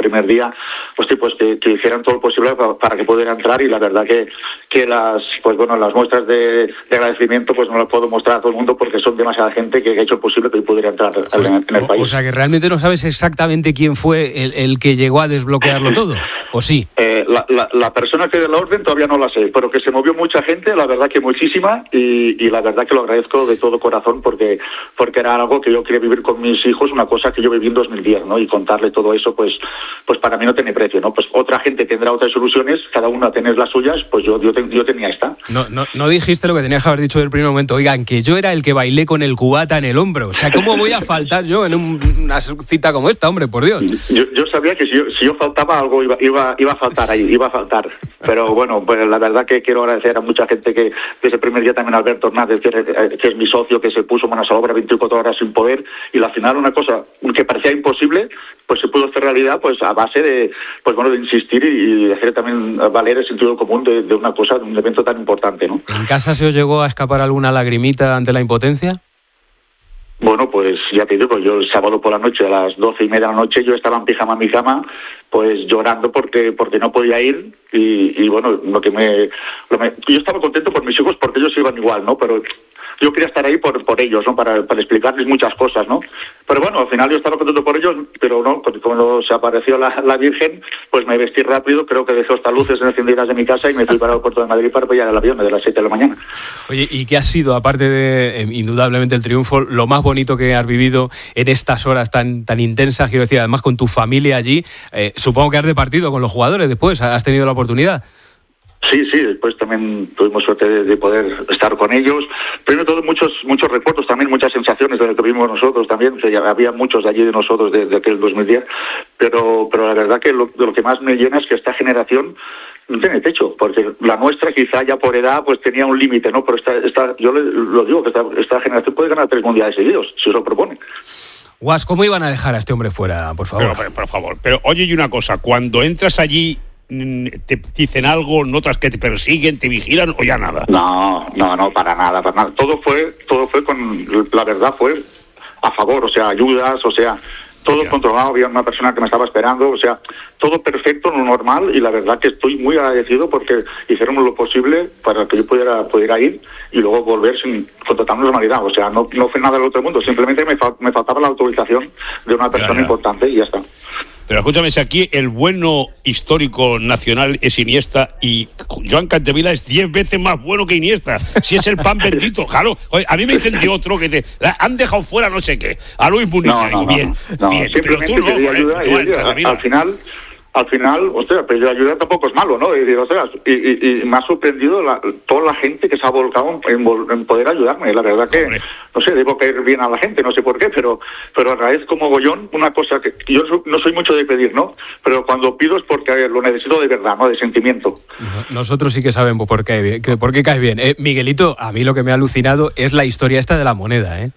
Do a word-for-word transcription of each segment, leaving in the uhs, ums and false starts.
primer día, pues, sí, pues que, que hicieran todo lo posible para, para que pudiera entrar, y la verdad que, que las, pues bueno, las muestras de, de agradecimiento pues no las puedo mostrar a todo el mundo porque son demasiada gente que ha hecho posible que pudiera entrar en, en el o, país. O sea que realmente no sabes exactamente quién fue el, el que llegó a desbloquearlo todo, ¿o sí? Eh, la, la, la persona que dio la orden todavía no la sé, pero que se movió mucha gente, la verdad que muchísima, y, y la verdad que lo agradezco de todo corazón porque, porque era algo que yo quería vivir con mis hijos, una cosa que yo viví en dos mil diez, ¿no? Y contarle todo eso, pues, pues para mí no tiene precio, ¿no? Pues otra gente tendrá otras soluciones, cada una tiene las suyas, pues yo, yo, yo tenía esta. No, no, no dijiste lo que tenías que haber dicho del primer momento, oigan, que yo era el que bailé con el cubata en el hombro, o sea, ¿cómo voy a faltar yo en un, una cita como esta, hombre, por Dios? Yo, yo sabía que si yo, si yo faltaba algo iba, iba, iba a faltar ahí, iba a faltar, pero bueno, pues la verdad que quiero agradecer a mucha gente que desde el primer día, también a Alberto Hernández, que, que es mi socio, que se puso manos a la obra veinticuatro horas sin poder, y al final una cosa que parecía imposible, pues se pudo hacer realidad, pues a base de, pues bueno, de insistir y, y hacer también valer el sentido común de, de una cosa, de un evento tan importante, ¿no? ¿En casa se os llegó a escapar alguna lagrimita ante la impotencia? Bueno, pues ya te digo, yo el sábado por la noche, a las doce y media de la noche, yo estaba en pijama en mi cama, pues llorando porque porque no podía ir, y, y bueno, lo que me, lo me... Yo estaba contento por mis hijos porque ellos iban igual, ¿no? Pero yo quería estar ahí por por ellos, ¿no? Para, para explicarles muchas cosas, ¿no? Pero bueno, al final yo estaba contento por ellos, pero no, cuando se apareció la, la Virgen, pues me vestí rápido, creo que dejé estas luces encendidas de mi casa y me fui para el puerto de Madrid para pillar el avión de las siete de la mañana. Oye, ¿y qué ha sido, aparte de, eh, indudablemente, el triunfo, lo más bonito que has vivido en estas horas tan, tan intensas, quiero decir, además con tu familia allí? Eh, supongo que has departido con los jugadores después, ¿has tenido la oportunidad? Sí, sí, después también tuvimos suerte de, de poder estar con ellos. Primero todo, muchos muchos recuerdos, también muchas sensaciones de lo que vimos nosotros también, que había muchos de allí de nosotros de, de aquel dos mil diez, pero pero la verdad que lo, de lo que más me llena es que esta generación no tiene techo, porque la nuestra quizá ya por edad pues tenía un límite, ¿no? Pero esta, esta, yo le, lo digo, que esta, esta generación puede ganar tres mundiales seguidos, si se lo propone. Guas, ¿cómo iban a dejar a este hombre fuera, por favor? Pero, pero, por favor, pero oye, y una cosa, cuando entras allí, ¿te dicen algo, notas que te persiguen, te vigilan o ya nada? No, no, no, para nada, para nada. Todo fue, todo fue con, la verdad fue a favor, o sea, ayudas, o sea, todo Mira. controlado, había una persona que me estaba esperando, o sea, todo perfecto, lo normal, y la verdad que estoy muy agradecido porque hicieron lo posible para que yo pudiera, pudiera ir y luego volver sin, con total normalidad, o sea, no, no fue nada del otro mundo, simplemente me, fa, me faltaba la autorización de una persona ya, ya. importante y ya está. Pero escúchame, si aquí el bueno histórico nacional es Iniesta y Joan Capdevila es diez veces más bueno que Iniesta, si es el pan bendito, claro. Oye, a mí me dicen de otro que te han dejado fuera no sé qué, a Luis Muniz, no, no, digo, bien, no, no, bien, pero tú no, joder, ayuda, Joan Capdevila. Al final... Al final, o sea, pedir ayuda tampoco es malo, ¿no? Y, o sea, y, y, y me ha sorprendido la, toda la gente que se ha volcado en, en poder ayudarme. La verdad que, Hombre. no sé, debo caer bien a la gente, no sé por qué, pero pero agradezco mogollón una cosa que yo no soy mucho de pedir, ¿no? Pero cuando pido es porque lo necesito de verdad, ¿no? De sentimiento. Nosotros sí que sabemos por qué, por qué caes bien. Eh, Miguelito, a mí lo que me ha alucinado es la historia esta de la moneda, ¿eh?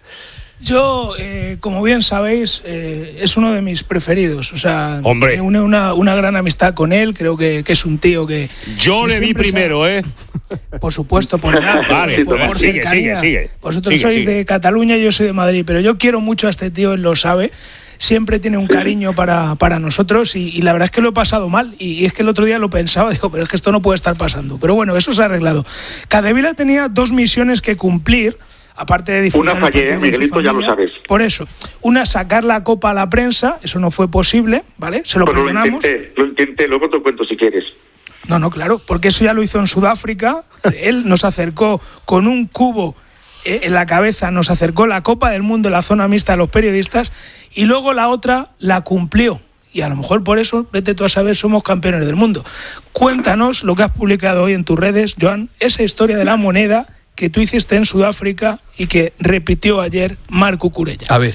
Yo, eh, como bien sabéis, eh, es uno de mis preferidos. O sea, Hombre. me une una, una gran amistad con él. Creo que, que es un tío que... Yo que le vi primero, sabe, ¿eh? Por supuesto, por edad, vale, por, pues, por sigue, cercanía. sigue, sigue. Vosotros sigue, sois sigue. de Cataluña y yo soy de Madrid, pero yo quiero mucho a este tío, él lo sabe. Siempre tiene un cariño para, para nosotros y, y la verdad es que lo he pasado mal. Y, y es que el otro día lo pensaba, digo, pero es que esto no puede estar pasando. Pero bueno, eso se ha arreglado. Capdevila tenía dos misiones que cumplir. Aparte de disfrutar una fallé, Miguelito, ya lo sabes. Por eso, una, sacar la copa a la prensa, eso no fue posible, ¿vale? Se lo Pero perdonamos. Lo intenté, lo intenté, luego te cuento si quieres. No, no, claro, porque eso ya lo hizo en Sudáfrica. Él nos acercó con un cubo en la cabeza, nos acercó la Copa del Mundo en la zona mixta a los periodistas y luego la otra la cumplió. Y a lo mejor por eso, vete tú a saber, somos campeones del mundo. Cuéntanos lo que has publicado hoy en tus redes, Joan, esa historia de la moneda que tú hiciste en Sudáfrica y que repitió ayer Marc Cucurella. A ver.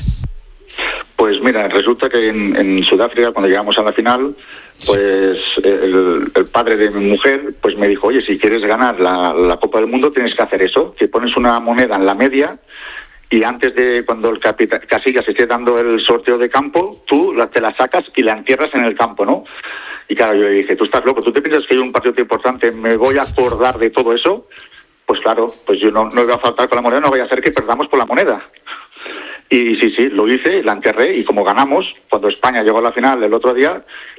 Pues mira, resulta que en, en Sudáfrica, cuando llegamos a la final, pues el, el padre de mi mujer pues me dijo, oye, si quieres ganar la, la Copa del Mundo tienes que hacer eso, que pones una moneda en la media y antes de cuando el capitán Casillas esté dando el sorteo de campo, tú la, te la sacas y la entierras en el campo, ¿no? Y claro, yo le dije, tú estás loco, ¿tú te piensas que hay un partido importante, me voy a acordar de todo eso? Pues claro, pues yo no, no iba a faltar con la moneda, no vaya a ser que perdamos por la moneda. Y sí, sí, lo hice, la enterré y como ganamos, cuando España llegó a la final el otro día,